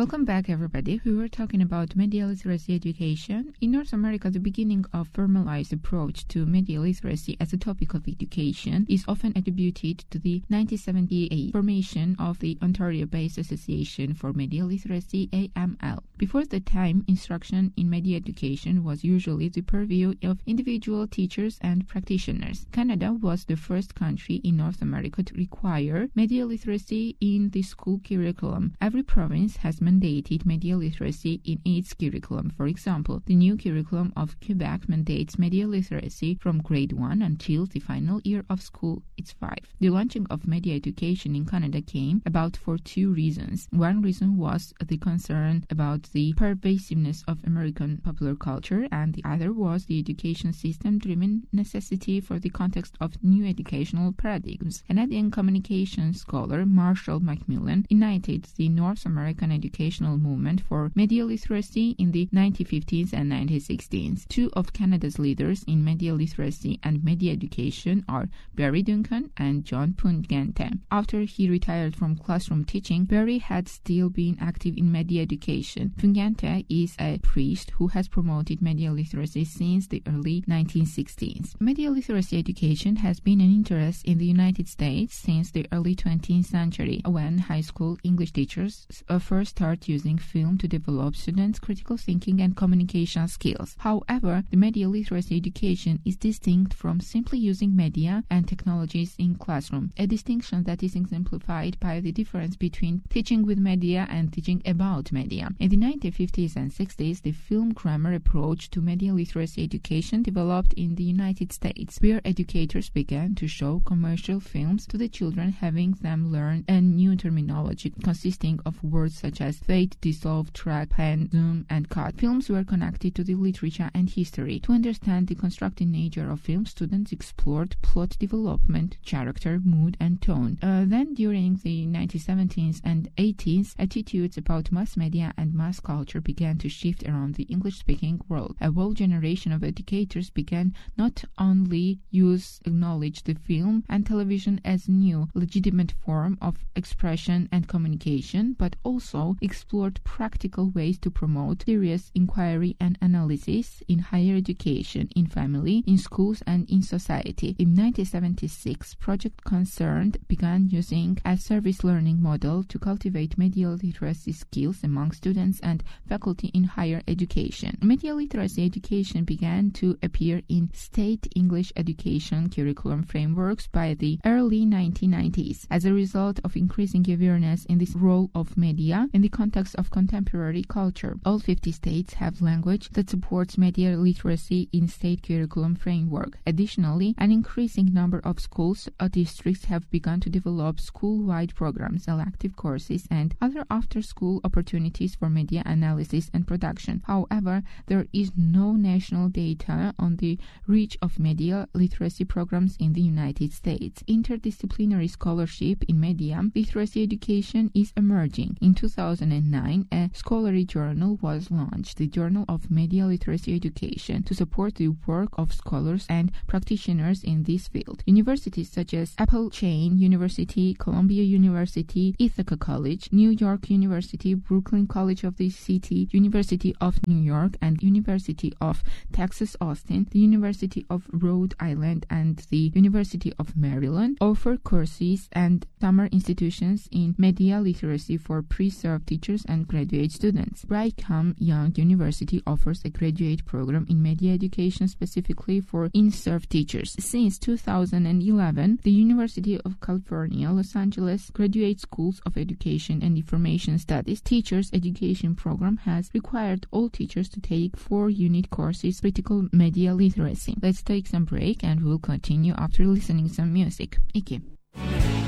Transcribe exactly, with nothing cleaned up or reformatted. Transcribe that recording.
Welcome back, everybody. We were talking about media literacy education. In North America, the beginning of formalized approach to media literacy as a topic of education is often attributed to the nineteen seventy-eight formation of the Ontario-based Association for Media Literacy, A M L. Before the time, instruction in media education was usually the purview of individual teachers and practitioners. Canada was the first country in North America to require media literacy in the school curriculum. Every province has mandated media literacy in its curriculum. For example, the new curriculum of Quebec mandates media literacy from grade one until the final year of school, it's five. The launching of media education in Canada came about for two reasons. One reason was the concern about the pervasiveness of American popular culture, and the other was the education system-driven necessity for the context of new educational paradigms. Canadian communication scholar Marshall McMillan ignited the North American educational movement for media literacy in the nineteen fifties and nineteen sixties. Two of Canada's leaders in media literacy and media education are Barry Duncan and John Pungente. After he retired from classroom teaching, Barry had still been active in media education. Pungente is a priest who has promoted media literacy since the early nineteen sixties. Media literacy education has been an interest in the United States since the early twentieth century, when high school English teachers first start using film to develop students' critical thinking and communication skills. However, the media literacy education is distinct from simply using media and technologies in classroom, a distinction that is exemplified by the difference between teaching with media and teaching about media. In the nineteen fifties and sixties, the film grammar approach to media literacy education developed in the United States, where educators began to show commercial films to the children, having them learn a new terminology consisting of words such as fade, dissolve, track, pan, zoom, and cut. Films were connected to the literature and history. To understand the constructed nature of film, students explored plot development, character, mood, and tone. Uh, then, during the nineteen seventies and eighties, attitudes about mass media and mass culture began to shift around the English-speaking world. A whole generation of educators began not only use acknowledge the film and television as new, legitimate form of expression and communication, but also explored practical ways to promote serious inquiry and analysis in higher education, in family, in schools, and in society. In nineteen seventy-six, Project Concerned began using a service learning model to cultivate media literacy skills among students and faculty in higher education. Media literacy education began to appear in state English education curriculum frameworks by the early nineteen nineties. As a result of increasing awareness in this role of media in the context of contemporary culture, all fifty states have language that supports media literacy in state curriculum framework. Additionally, an increasing number of schools or districts have begun to develop school-wide programs, elective courses, and other after-school opportunities for media analysis and production. However, there is no national data on the reach of media literacy programs in the United States. Interdisciplinary scholarship in media literacy education is emerging. In two thousand nine, a scholarly journal was launched, the Journal of Media Literacy Education, to support the work of scholars and practitioners in this field. Universities such as Appalachian University, Columbia University, Ithaca College, New York University, Brooklyn College of the City, University of New York, and University of Texas Austin, the University of Rhode Island, and the University of Maryland offer courses and summer institutions in media literacy for pre-served teachers and graduate students. Brigham Young University offers a graduate program in media education specifically for in-served teachers. Since two thousand eleven, the University of California, Los Angeles Graduate Schools of Education and Information Studies Teachers Education Program has required all teachers to take four-unit courses critical media literacy. Let's take some break and we'll continue after listening some music. Iki.